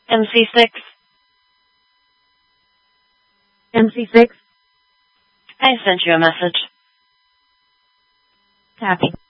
MC6. MC6? I sent you a message. Copy.